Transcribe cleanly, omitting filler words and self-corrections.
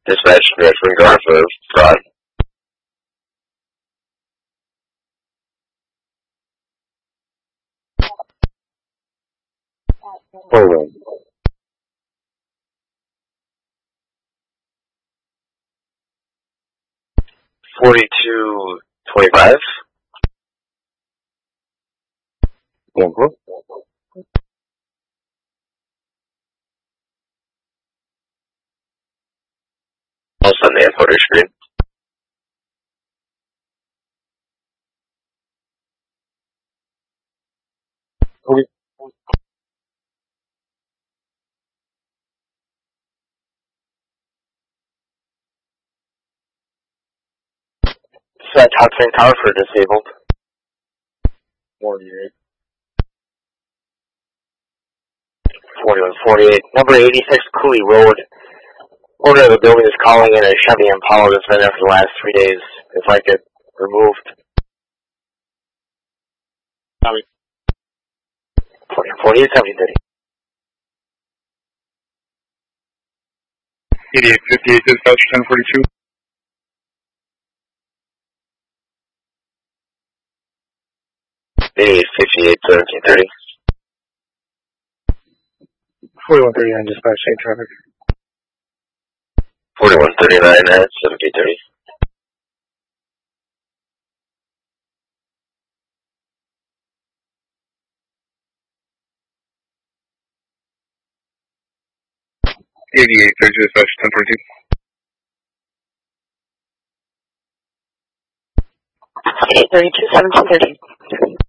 Dispatch transferring car for fraud. Forward. 4225. Tiempo. Also on the encoder screen. Okay. Set top 10 tower for disabled. 48. 4148. Number 86 Cooley Road. Owner of the building is calling in a Chevy Impala that's been there for the last 3 days. If I could removed. 48, 7030. 8858 dispatch 1042. 8858 1730. 4139 dispatch same traffic. 4139 at 1730. 8830 dispatch 1042. 832 1730.